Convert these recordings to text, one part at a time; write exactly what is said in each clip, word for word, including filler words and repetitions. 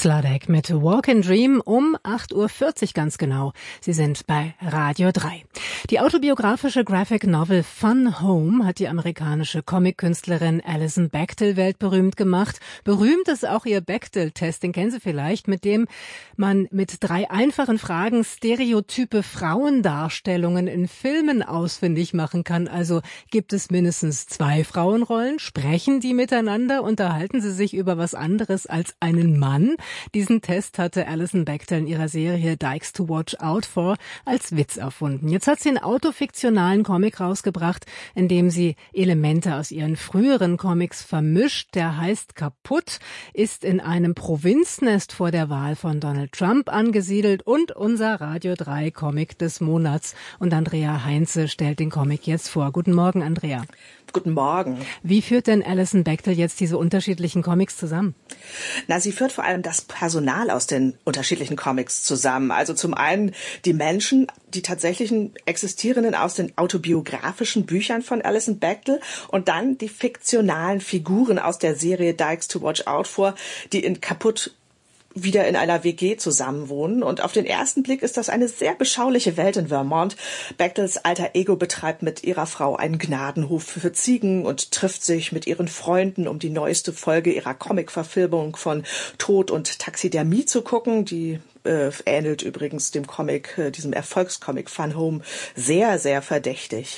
Sladek mit Walk and Dream um acht Uhr vierzig ganz genau. Sie sind bei Radio drei. Die autobiografische Graphic Novel Fun Home hat die amerikanische Comic-Künstlerin Alison Bechdel weltberühmt gemacht. Berühmt ist auch ihr Bechdel-Test, den kennen Sie vielleicht, mit dem man mit drei einfachen Fragen stereotype Frauendarstellungen in Filmen ausfindig machen kann. Also gibt es mindestens zwei Frauenrollen, sprechen die miteinander, unterhalten sie sich über was anderes als einen Mann. Diesen Test hatte Alison Bechdel in ihrer Serie Dykes to Watch Out For als Witz erfunden. Jetzt hat sie einen autofiktionalen Comic rausgebracht, in dem sie Elemente aus ihren früheren Comics vermischt. Der heißt Kaputt, ist in einem Provinznest vor der Wahl von Donald Trump angesiedelt und unser Radio drei Comic des Monats. Und Andrea Heinze stellt den Comic jetzt vor. Guten Morgen, Andrea. Guten Morgen. Wie führt denn Alison Bechdel jetzt diese unterschiedlichen Comics zusammen? Na, sie führt vor allem das Personal aus den unterschiedlichen Comics zusammen. Also zum einen die Menschen, die tatsächlichen existierenden aus den autobiografischen Büchern von Alison Bechdel und dann die fiktionalen Figuren aus der Serie Dykes to Watch Out For, die in Kaputt wieder in einer W G zusammenwohnen. Und auf den ersten Blick ist das eine sehr beschauliche Welt in Vermont. Bechdels alter Ego betreibt mit ihrer Frau einen Gnadenhof für Ziegen und trifft sich mit ihren Freunden, um die neueste Folge ihrer Comic-Verfilmung von Tod und Taxidermie zu gucken. Die äh, ähnelt übrigens dem Comic, äh, diesem Erfolgscomic Fun Home, sehr, sehr verdächtig.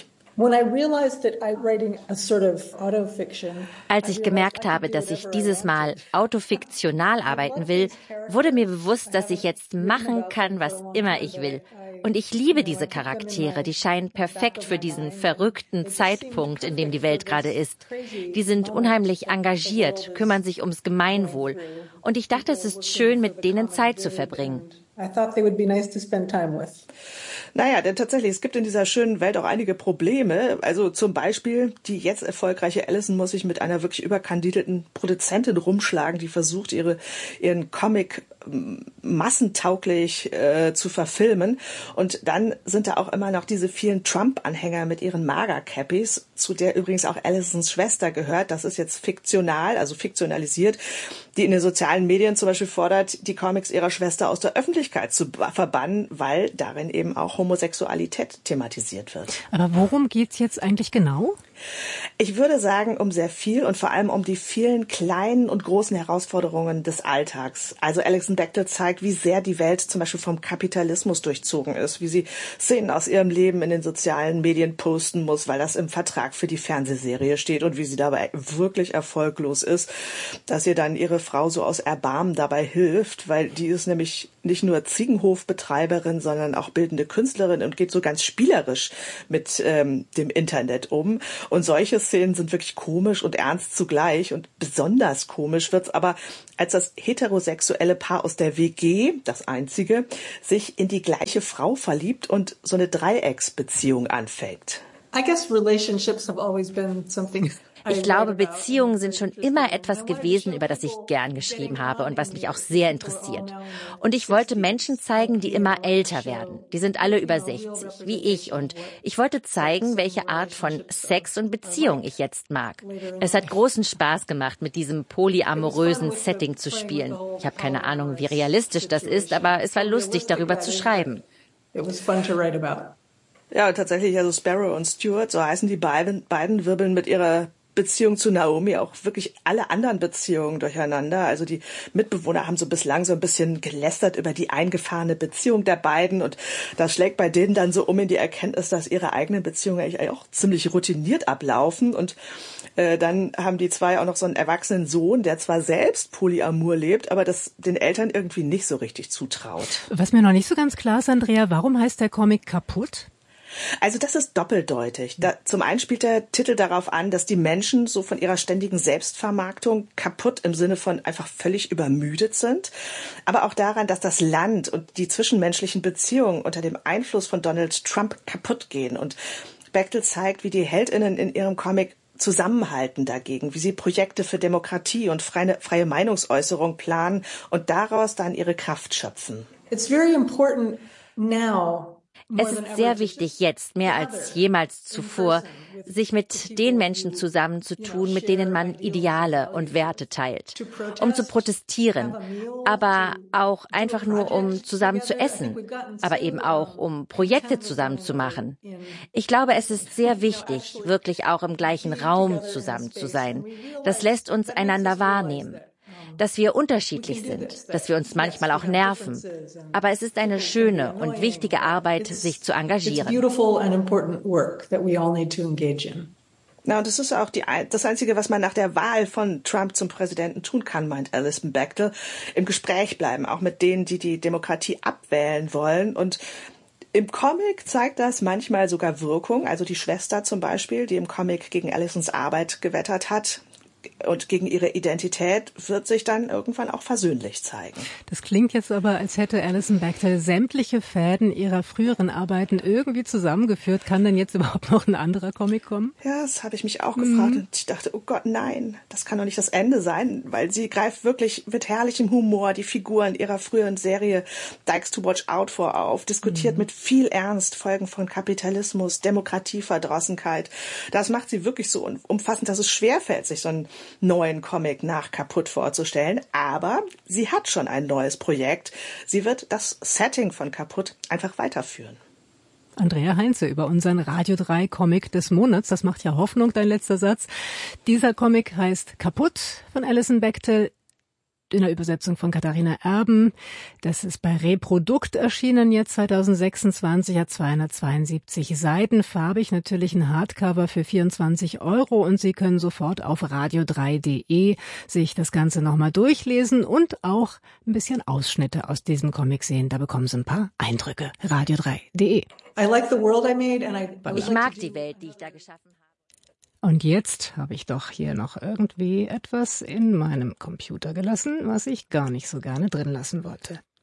Als ich gemerkt habe, dass ich dieses Mal autofiktional arbeiten will, wurde mir bewusst, dass ich jetzt machen kann, was immer ich will. Und ich liebe diese Charaktere, die scheinen perfekt für diesen verrückten Zeitpunkt, in dem die Welt gerade ist. Die sind unheimlich engagiert, kümmern sich ums Gemeinwohl. Und ich dachte, es ist schön, mit denen Zeit zu verbringen. I thought they would be nice to spend time with. Naja, denn tatsächlich, es gibt in dieser schönen Welt auch einige Probleme. Also zum Beispiel, die jetzt erfolgreiche Alison muss sich mit einer wirklich überkandidelten Produzentin rumschlagen, die versucht, ihre ihren Comic massentauglich äh, zu verfilmen. Und dann sind da auch immer noch diese vielen Trump-Anhänger mit ihren Mager-Cappies, zu der übrigens auch Alisons Schwester gehört. Das ist jetzt fiktional, also fiktionalisiert, die in den sozialen Medien zum Beispiel fordert, die Comics ihrer Schwester aus der Öffentlichkeit zu verbannen, weil darin eben auch Homosexualität thematisiert wird. Aber worum geht's jetzt eigentlich genau? Ich würde sagen, um sehr viel und vor allem um die vielen kleinen und großen Herausforderungen des Alltags. Also Alison Bechdel zeigt, wie sehr die Welt zum Beispiel vom Kapitalismus durchzogen ist, wie sie Szenen aus ihrem Leben in den sozialen Medien posten muss, weil das im Vertrag für die Fernsehserie steht und wie sie dabei wirklich erfolglos ist, dass ihr dann ihre Frau so aus Erbarmen dabei hilft, weil die ist nämlich nicht nur Ziegenhofbetreiberin, sondern auch bildende Künstlerin und geht so ganz spielerisch mit ähm, dem Internet um. Und solche Szenen sind wirklich komisch und ernst zugleich. Und besonders komisch wird's aber, als das heterosexuelle Paar aus der W G, das einzige, sich in die gleiche Frau verliebt und so eine Dreiecksbeziehung anfängt. I guess relationships have always been something. Ich glaube, Beziehungen sind schon immer etwas gewesen, über das ich gern geschrieben habe und was mich auch sehr interessiert. Und ich wollte Menschen zeigen, die immer älter werden. Die sind alle über sechzig, wie ich. Und ich wollte zeigen, welche Art von Sex und Beziehung ich jetzt mag. Es hat großen Spaß gemacht, mit diesem polyamorösen Setting zu spielen. Ich habe keine Ahnung, wie realistisch das ist, aber es war lustig, darüber zu schreiben. It was fun to write about. Ja, tatsächlich, also Sparrow und Stuart, so heißen die beiden, beiden wirbeln mit ihrer Beziehung zu Naomi auch wirklich alle anderen Beziehungen durcheinander. Also die Mitbewohner haben so bislang so ein bisschen gelästert über die eingefahrene Beziehung der beiden und das schlägt bei denen dann so um in die Erkenntnis, dass ihre eigenen Beziehungen eigentlich auch ziemlich routiniert ablaufen und äh, dann haben die zwei auch noch so einen erwachsenen Sohn, der zwar selbst Polyamor lebt, aber das den Eltern irgendwie nicht so richtig zutraut. Was mir noch nicht so ganz klar ist, Andrea, warum heißt der Comic Kaputt? Also das ist doppeldeutig. Da, zum einen spielt der Titel darauf an, dass die Menschen so von ihrer ständigen Selbstvermarktung kaputt im Sinne von einfach völlig übermüdet sind, aber auch daran, dass das Land und die zwischenmenschlichen Beziehungen unter dem Einfluss von Donald Trump kaputt gehen. Und Bechdel zeigt, wie die HeldInnen in ihrem Comic zusammenhalten dagegen, wie sie Projekte für Demokratie und freie, freie Meinungsäußerung planen und daraus dann ihre Kraft schöpfen. It's very important now. Es ist sehr wichtig, jetzt mehr als jemals zuvor, sich mit den Menschen zusammenzutun, mit denen man Ideale und Werte teilt, um zu protestieren, aber auch einfach nur, um zusammen zu essen, aber eben auch, um Projekte zusammen zu machen. Ich glaube, es ist sehr wichtig, wirklich auch im gleichen Raum zusammen zu sein. Das lässt uns einander wahrnehmen. Dass wir unterschiedlich sind, dass wir uns manchmal auch nerven. Aber es ist eine schöne und wichtige Arbeit, sich zu engagieren. Na, und das ist auch die, das Einzige, was man nach der Wahl von Trump zum Präsidenten tun kann, meint Alison Bechdel. Im Gespräch bleiben, auch mit denen, die die Demokratie abwählen wollen. Und im Comic zeigt das manchmal sogar Wirkung. Also die Schwester zum Beispiel, die im Comic gegen Alisons Arbeit gewettert hat und gegen ihre Identität, wird sich dann irgendwann auch versöhnlich zeigen. Das klingt jetzt aber, als hätte Alison Bechdel sämtliche Fäden ihrer früheren Arbeiten irgendwie zusammengeführt. Kann denn jetzt überhaupt noch ein anderer Comic kommen? Ja, das habe ich mich auch gefragt. Mhm. Und ich dachte, oh Gott, nein, das kann doch nicht das Ende sein, weil sie greift wirklich mit herrlichem Humor die Figuren ihrer früheren Serie Dykes to Watch Out for auf, diskutiert mhm. mit viel Ernst Folgen von Kapitalismus, Demokratieverdrossenheit. Das macht sie wirklich so umfassend, dass es schwerfällt, sich so einen neuen Comic nach Kaputt vorzustellen. Aber sie hat schon ein neues Projekt. Sie wird das Setting von Kaputt einfach weiterführen. Andrea Heinze über unseren Radio drei Comic des Monats. Das macht ja Hoffnung, dein letzter Satz. Dieser Comic heißt Kaputt von Alison Bechdel, in der Übersetzung von Katharina Erben. Das ist bei Reprodukt erschienen, jetzt zwanzig sechsundzwanzig, hat zweihundertzweiundsiebzig Seiten, farbig, natürlich ein Hardcover für vierundzwanzig Euro, und Sie können sofort auf radio drei punkt de sich das Ganze nochmal durchlesen und auch ein bisschen Ausschnitte aus diesem Comic sehen. Da bekommen Sie ein paar Eindrücke. radio drei punkt de. Ich mag die Welt, die ich da geschaffen habe. Und jetzt habe ich doch hier noch irgendwie etwas in meinem Computer gelassen, was ich gar nicht so gerne drin lassen wollte.